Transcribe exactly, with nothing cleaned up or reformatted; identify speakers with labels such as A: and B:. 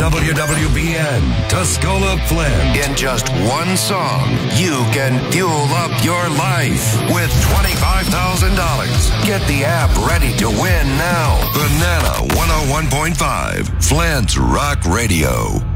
A: W W B N, Tuscola Flint.
B: In just one song, you can fuel up your life with twenty-five thousand dollars. Get the app ready to win now. Banana one oh one point five, Flint's Rock Radio.